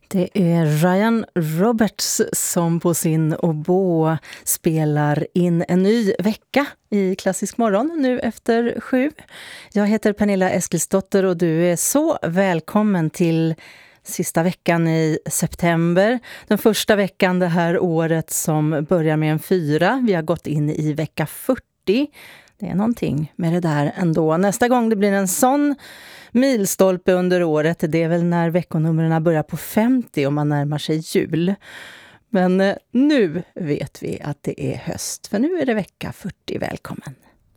Det är Ryan Roberts som på sin oboe spelar in en ny vecka i Klassisk morgon nu efter 7. Jag heter Pernilla Eskilsdotter och du är så välkommen till sista veckan i september. Den första veckan det här året som börjar med en 4. Vi har gått in i vecka 40. Det är någonting med det där ändå. Nästa gång det blir en sån milstolpe under året, det är väl när veckonumren börjar på 50 och man närmar sig jul. Men nu vet vi att det är höst, för nu är det vecka 40. Välkommen!